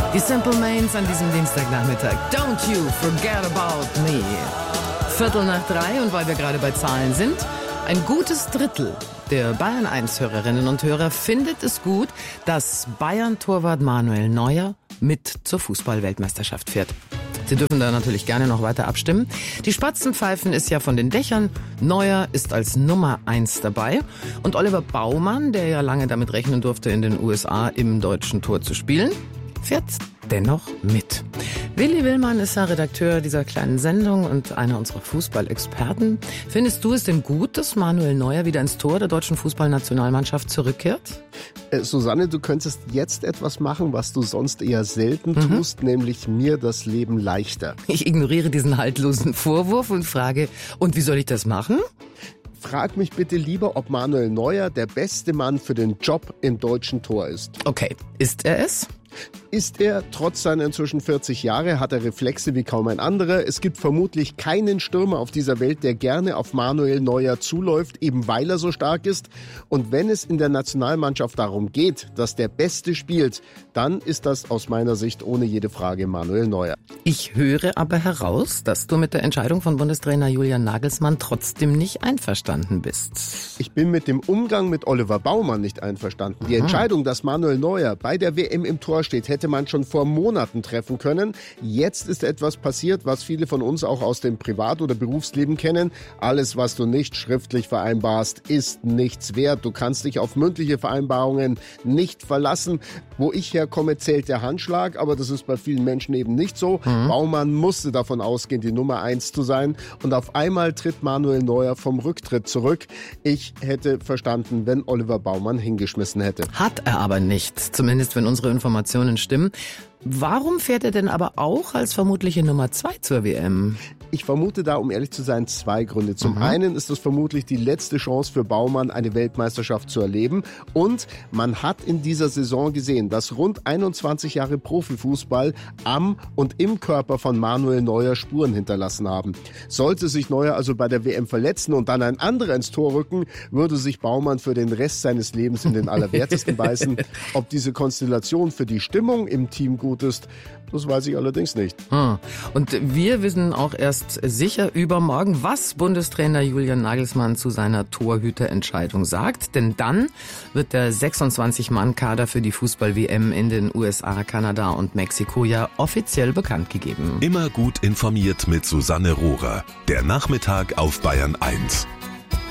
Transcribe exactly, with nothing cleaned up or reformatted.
Die Simple Minds an diesem Dienstagnachmittag. Don't you forget about me. Viertel nach drei und weil wir gerade bei Zahlen sind, ein gutes Drittel der Bayern eins Hörerinnen und Hörer findet es gut, dass Bayern-Torwart Manuel Neuer mit zur Fußball-Weltmeisterschaft fährt. Sie dürfen da natürlich gerne noch weiter abstimmen. Die Spatzen pfeifen ist ja von den Dächern. Neuer ist als Nummer eins dabei. Und Oliver Baumann, der ja lange damit rechnen durfte, in den U S A im deutschen Tor zu spielen, fährt dennoch mit. Willi Willmann ist ja Redakteur dieser kleinen Sendung und einer unserer Fußballexperten. Findest du es denn gut, dass Manuel Neuer wieder ins Tor der deutschen Fußballnationalmannschaft zurückkehrt? Äh, Susanne, du könntest jetzt etwas machen, was du sonst eher selten Mhm. tust, nämlich mir das Leben leichter. Ich ignoriere diesen haltlosen Vorwurf und frage, und wie soll ich das machen? Frag mich bitte lieber, ob Manuel Neuer der beste Mann für den Job im deutschen Tor ist. Okay, ist er es? Ist er, trotz seiner inzwischen vierzig Jahre, hat er Reflexe wie kaum ein anderer. Es gibt vermutlich keinen Stürmer auf dieser Welt, der gerne auf Manuel Neuer zuläuft, eben weil er so stark ist. Und wenn es in der Nationalmannschaft darum geht, dass der Beste spielt, dann ist das aus meiner Sicht ohne jede Frage Manuel Neuer. Ich höre aber heraus, dass du mit der Entscheidung von Bundestrainer Julian Nagelsmann trotzdem nicht einverstanden bist. Ich bin mit dem Umgang mit Oliver Baumann nicht einverstanden. Die Entscheidung, dass Manuel Neuer bei der W M im Tor steht, hätte man schon vor Monaten treffen können. Jetzt ist etwas passiert, was viele von uns auch aus dem Privat- oder Berufsleben kennen. Alles, was du nicht schriftlich vereinbarst, ist nichts wert. Du kannst dich auf mündliche Vereinbarungen nicht verlassen. Wo ich herkomme, zählt der Handschlag, aber das ist bei vielen Menschen eben nicht so. Mhm. Baumann musste davon ausgehen, die Nummer eins zu sein. Und auf einmal tritt Manuel Neuer vom Rücktritt zurück. Ich hätte verstanden, wenn Oliver Baumann hingeschmissen hätte. Hat er aber nicht, zumindest wenn unsere Informationen stimmen. Warum fährt er denn aber auch als vermutliche Nummer zwei zur W M? Ich vermute da, um ehrlich zu sein, zwei Gründe. Zum Mhm. einen ist es vermutlich die letzte Chance für Baumann, eine Weltmeisterschaft zu erleben. Und man hat in dieser Saison gesehen, dass rund einundzwanzig Jahre Profifußball am und im Körper von Manuel Neuer Spuren hinterlassen haben. Sollte sich Neuer also bei der W M verletzen und dann ein anderer ins Tor rücken, würde sich Baumann für den Rest seines Lebens in den Allerwertesten beißen. Ob diese Konstellation für die Stimmung im Team gut ist, das weiß ich allerdings nicht. Hm. Und wir wissen auch erst sicher übermorgen, was Bundestrainer Julian Nagelsmann zu seiner Torhüterentscheidung sagt. Denn dann wird der sechsundzwanzig-Mann-Kader für die Fußball-W M in den U S A, Kanada und Mexiko ja offiziell bekannt gegeben. Immer gut informiert mit Susanne Rohrer. Der Nachmittag auf Bayern eins.